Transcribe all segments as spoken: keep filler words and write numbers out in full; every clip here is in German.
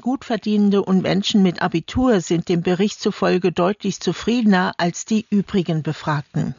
Gutverdienende und Menschen mit Abitur sind dem Bericht zufolge deutlich zufriedener als die übrigen Befragten.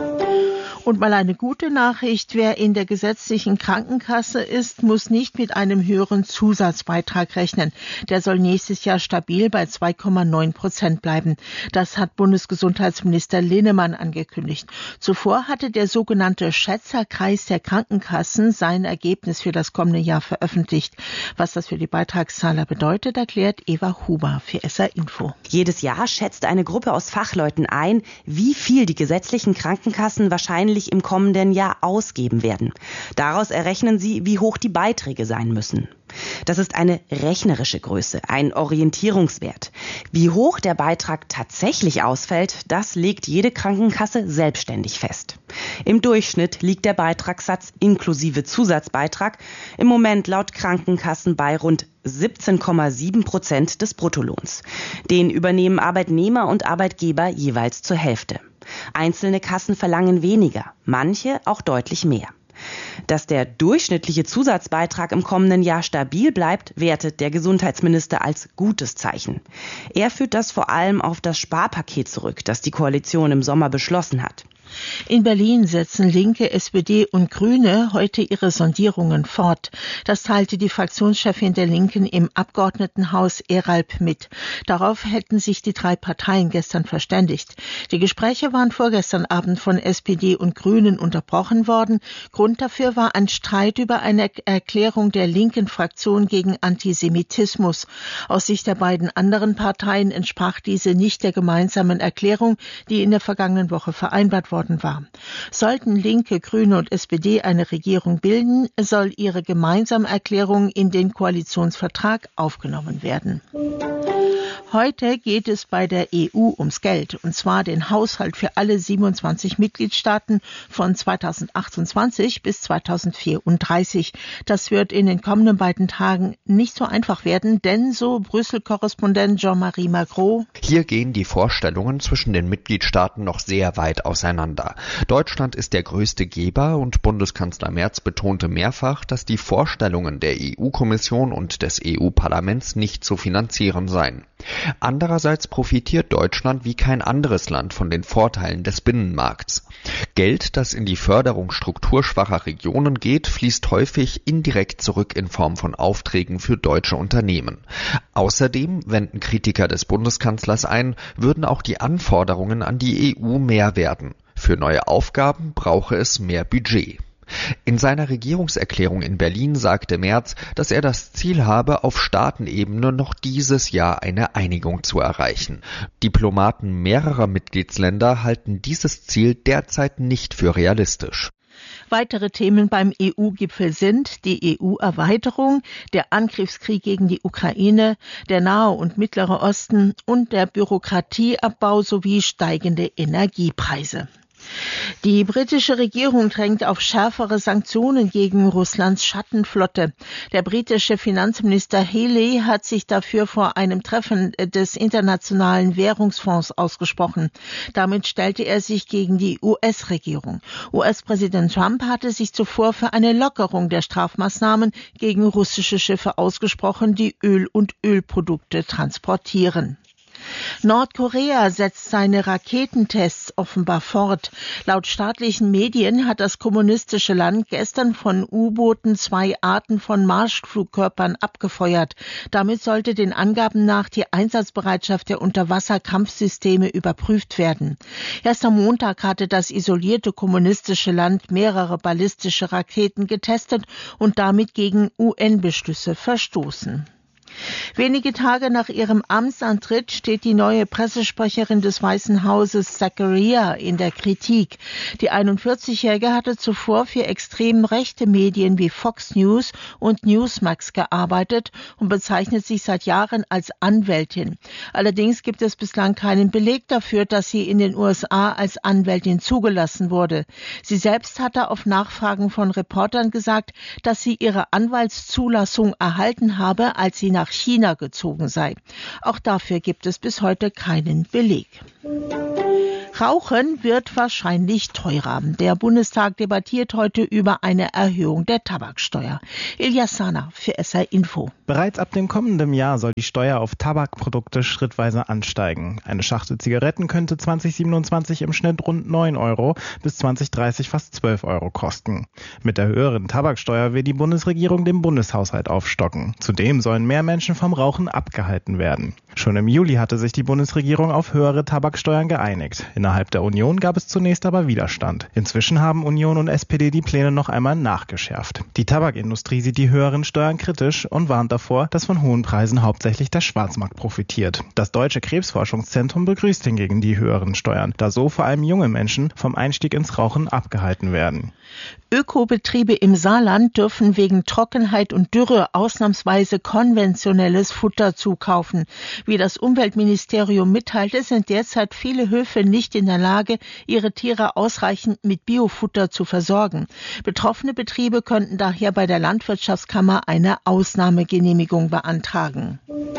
Und mal eine gute Nachricht, wer in der gesetzlichen Krankenkasse ist, muss nicht mit einem höheren Zusatzbeitrag rechnen. Der soll nächstes Jahr stabil bei zwei Komma neun Prozent bleiben. Das hat Bundesgesundheitsminister Linnemann angekündigt. Zuvor hatte der sogenannte Schätzerkreis der Krankenkassen sein Ergebnis für das kommende Jahr veröffentlicht. Was das für die Beitragszahler bedeutet, erklärt Eva Huber für S R Info. Jedes Jahr schätzt eine Gruppe aus Fachleuten ein, wie viel die gesetzlichen Krankenkassen wahrscheinlich im kommenden Jahr ausgeben werden. Daraus errechnen sie, wie hoch die Beiträge sein müssen. Das ist eine rechnerische Größe, ein Orientierungswert. Wie hoch der Beitrag tatsächlich ausfällt, das legt jede Krankenkasse selbstständig fest. Im Durchschnitt liegt der Beitragssatz inklusive Zusatzbeitrag im Moment laut Krankenkassen bei rund siebzehn Komma sieben Prozent des Bruttolohns. Den übernehmen Arbeitnehmer und Arbeitgeber jeweils zur Hälfte. Einzelne Kassen verlangen weniger, manche auch deutlich mehr. Dass der durchschnittliche Zusatzbeitrag im kommenden Jahr stabil bleibt, wertet der Gesundheitsminister als gutes Zeichen. Er führt das vor allem auf das Sparpaket zurück, das die Koalition im Sommer beschlossen hat. In Berlin setzen Linke, S P D und Grüne heute ihre Sondierungen fort. Das teilte die Fraktionschefin der Linken im Abgeordnetenhaus Eralp mit. Darauf hätten sich die drei Parteien gestern verständigt. Die Gespräche waren vorgestern Abend von S P D und Grünen unterbrochen worden. Grund dafür war ein Streit über eine Erklärung der linken Fraktion gegen Antisemitismus. Aus Sicht der beiden anderen Parteien entsprach diese nicht der gemeinsamen Erklärung, die in der vergangenen Woche vereinbart worden war. Sollten Linke, Grüne und S P D eine Regierung bilden, soll ihre gemeinsame Erklärung in den Koalitionsvertrag aufgenommen werden. Heute geht es bei der E U ums Geld, und zwar den Haushalt für alle siebenundzwanzig Mitgliedstaaten von zweitausendachtundzwanzig bis zweitausendvierunddreißig. Das wird in den kommenden beiden Tagen nicht so einfach werden, denn, so Brüssel-Korrespondent Jean-Marie Magro: Hier gehen die Vorstellungen zwischen den Mitgliedstaaten noch sehr weit auseinander. Deutschland ist der größte Geber und Bundeskanzler Merz betonte mehrfach, dass die Vorstellungen der E U-Kommission und des E U-Parlaments nicht zu finanzieren seien. Andererseits profitiert Deutschland wie kein anderes Land von den Vorteilen des Binnenmarkts. Geld, das in die Förderung strukturschwacher Regionen geht, fließt häufig indirekt zurück in Form von Aufträgen für deutsche Unternehmen. Außerdem, wenden Kritiker des Bundeskanzlers ein, würden auch die Anforderungen an die E U mehr werden. Für neue Aufgaben brauche es mehr Budget. In seiner Regierungserklärung in Berlin sagte Merz, dass er das Ziel habe, auf Staatenebene noch dieses Jahr eine Einigung zu erreichen. Diplomaten mehrerer Mitgliedsländer halten dieses Ziel derzeit nicht für realistisch. Weitere Themen beim E U-Gipfel sind die E U-Erweiterung, der Angriffskrieg gegen die Ukraine, der Nahe und Mittlere Osten und der Bürokratieabbau sowie steigende Energiepreise. Die britische Regierung drängt auf schärfere Sanktionen gegen Russlands Schattenflotte. Der britische Finanzminister Healey hat sich dafür vor einem Treffen des Internationalen Währungsfonds ausgesprochen. Damit stellte er sich gegen die U S-Regierung. U S-Präsident Trump hatte sich zuvor für eine Lockerung der Strafmaßnahmen gegen russische Schiffe ausgesprochen, die Öl und Ölprodukte transportieren. Nordkorea setzt seine Raketentests offenbar fort. Laut staatlichen Medien hat das kommunistische Land gestern von U-Booten zwei Arten von Marschflugkörpern abgefeuert. Damit sollte den Angaben nach die Einsatzbereitschaft der Unterwasserkampfsysteme überprüft werden. Erst am Montag hatte das isolierte kommunistische Land mehrere ballistische Raketen getestet und damit gegen U N-Beschlüsse verstoßen. Wenige Tage nach ihrem Amtsantritt steht die neue Pressesprecherin des Weißen Hauses Zachariah in der Kritik. Die einundvierzigjährige hatte zuvor für extrem rechte Medien wie Fox News und Newsmax gearbeitet und bezeichnet sich seit Jahren als Anwältin. Allerdings gibt es bislang keinen Beleg dafür, dass sie in den U S A als Anwältin zugelassen wurde. Sie selbst hatte auf Nachfragen von Reportern gesagt, dass sie ihre Anwaltszulassung erhalten habe, als sie nach China gezogen sei. Auch dafür gibt es bis heute keinen Beleg. Rauchen wird wahrscheinlich teurer. Der Bundestag debattiert heute über eine Erhöhung der Tabaksteuer. Ilyas Sana für S R Info. Bereits ab dem kommenden Jahr soll die Steuer auf Tabakprodukte schrittweise ansteigen. Eine Schachtel Zigaretten könnte zwanzig siebenundzwanzig im Schnitt rund neun Euro, bis zwanzig dreißig fast zwölf Euro kosten. Mit der höheren Tabaksteuer will die Bundesregierung den Bundeshaushalt aufstocken. Zudem sollen mehr Menschen vom Rauchen abgehalten werden. Schon im Juli hatte sich die Bundesregierung auf höhere Tabaksteuern geeinigt. Innerhalb der Union gab es zunächst aber Widerstand. Inzwischen haben Union und S P D die Pläne noch einmal nachgeschärft. Die Tabakindustrie sieht die höheren Steuern kritisch und warnt davor, dass von hohen Preisen hauptsächlich der Schwarzmarkt profitiert. Das Deutsche Krebsforschungszentrum begrüßt hingegen die höheren Steuern, da so vor allem junge Menschen vom Einstieg ins Rauchen abgehalten werden. Ökobetriebe im Saarland dürfen wegen Trockenheit und Dürre ausnahmsweise konventionelles Futter zukaufen. Wie das Umweltministerium mitteilte, sind derzeit viele Höfe nicht in der Lage, ihre Tiere ausreichend mit Biofutter zu versorgen. Betroffene Betriebe könnten daher bei der Landwirtschaftskammer eine Ausnahmegenehmigung beantragen.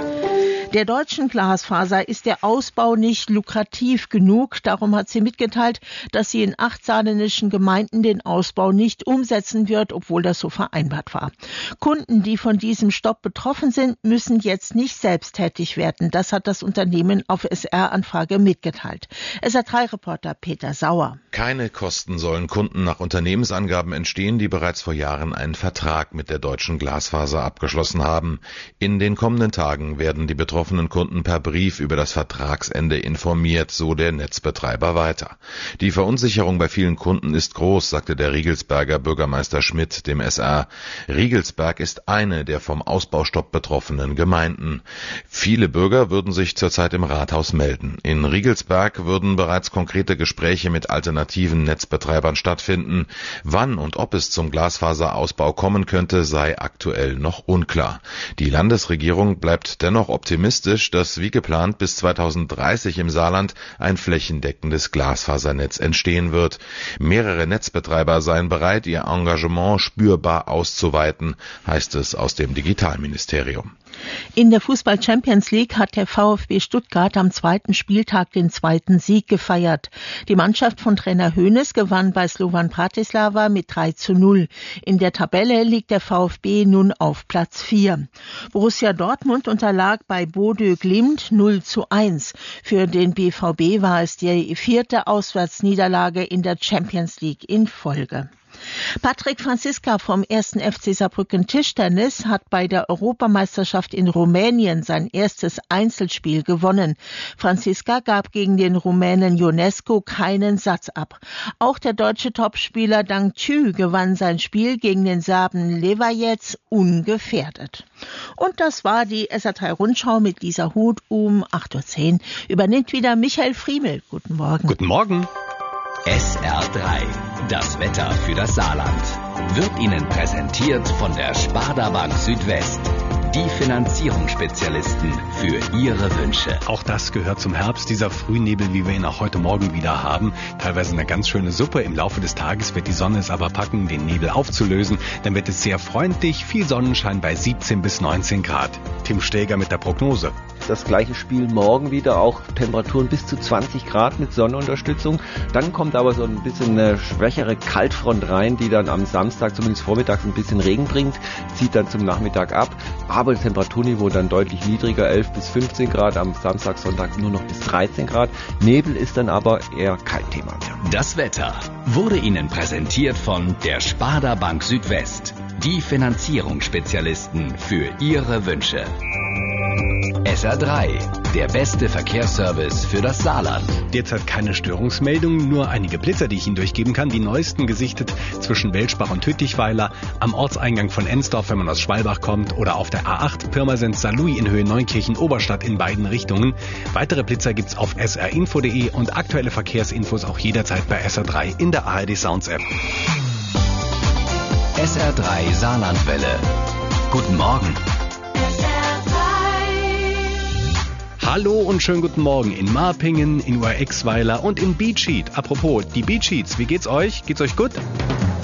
Der deutschen Glasfaser ist der Ausbau nicht lukrativ genug. Darum hat sie mitgeteilt, dass sie in acht saarländischen Gemeinden den Ausbau nicht umsetzen wird, obwohl das so vereinbart war. Kunden, die von diesem Stopp betroffen sind, müssen jetzt nicht selbst tätig werden. Das hat das Unternehmen auf S R-Anfrage mitgeteilt. S R drei Reporter Peter Sauer. Keine Kosten sollen Kunden nach Unternehmensangaben entstehen, die bereits vor Jahren einen Vertrag mit der deutschen Glasfaser abgeschlossen haben. In den kommenden Tagen werden die betroffenen Kunden per Brief über das Vertragsende informiert, so der Netzbetreiber weiter. Die Verunsicherung bei vielen Kunden ist groß, sagte der Riegelsberger Bürgermeister Schmidt dem S R. Riegelsberg ist eine der vom Ausbaustopp betroffenen Gemeinden. Viele Bürger würden sich zurzeit im Rathaus melden. In Riegelsberg würden bereits konkrete Gespräche mit alternativen Netzbetreibern stattfinden. Wann und ob es zum Glasfaserausbau kommen könnte, sei aktuell noch unklar. Die Landesregierung bleibt dennoch optimistisch, dass wie geplant bis zweitausenddreißig im Saarland ein flächendeckendes Glasfasernetz entstehen wird. Mehrere Netzbetreiber seien bereit, ihr Engagement spürbar auszuweiten, heißt es aus dem Digitalministerium. In der Fußball-Champions League hat der VfB Stuttgart am zweiten Spieltag den zweiten Sieg gefeiert. Die Mannschaft von Trainer Hoeneß gewann bei Slovan Bratislava mit drei zu null. In der Tabelle liegt der VfB nun auf Platz vier. Borussia Dortmund unterlag bei Bodø Glimt null zu eins. Für den B V B war es die vierte Auswärtsniederlage in der Champions League in Folge. Patrick Franziska vom ersten F C Saarbrücken Tischtennis hat bei der Europameisterschaft in Rumänien sein erstes Einzelspiel gewonnen. Franziska gab gegen den Rumänen Ionescu keinen Satz ab. Auch der deutsche Topspieler Dang Thieu gewann sein Spiel gegen den Serben Levajec ungefährdet. Und das war die S R drei Rundschau mit Lisa Huth um acht Uhr zehn. Übernimmt wieder Michael Friemel. Guten Morgen. Guten Morgen. S R drei, das Wetter für das Saarland, wird Ihnen präsentiert von der Sparda Bank Südwest. Die Finanzierungsspezialisten für Ihre Wünsche. Auch das gehört zum Herbst, dieser Frühnebel, wie wir ihn auch heute Morgen wieder haben. Teilweise eine ganz schöne Suppe. Im Laufe des Tages wird die Sonne es aber packen, den Nebel aufzulösen. Dann wird es sehr freundlich, viel Sonnenschein bei siebzehn bis neunzehn Grad. Tim Steger mit der Prognose. Das gleiche Spiel morgen wieder, auch Temperaturen bis zu zwanzig Grad mit Sonnenunterstützung. Dann kommt aber so ein bisschen eine schwächere Kaltfront rein, die dann am Samstag, zumindest vormittags, ein bisschen Regen bringt, zieht dann zum Nachmittag ab. Aber das Temperaturniveau dann deutlich niedriger, elf bis fünfzehn Grad, am Samstag, Sonntag nur noch bis dreizehn Grad. Nebel ist dann aber eher kein Thema mehr. Das Wetter wurde Ihnen präsentiert von der Sparda Bank Südwest. Die Finanzierungsspezialisten für Ihre Wünsche. S R drei, der beste Verkehrsservice für das Saarland. Derzeit keine Störungsmeldungen, nur einige Blitzer, die ich Ihnen durchgeben kann. Die neuesten gesichtet zwischen Welschbach und Hüttichweiler, am Ortseingang von Ensdorf, wenn man aus Schwalbach kommt, oder auf der A acht Pirmasens-Saarlouis in Höhe Neunkirchen-Oberstadt in beiden Richtungen. Weitere Blitzer gibt's auf s r info punkt d e und aktuelle Verkehrsinfos auch jederzeit bei S R drei in der A R D Sounds App. S R drei Saarlandwelle. Guten Morgen. Hallo und schönen guten Morgen in Marpingen, in U R Exweiler und in Beatsheet. Apropos, die Beatsheets, wie geht's euch? Geht's euch gut?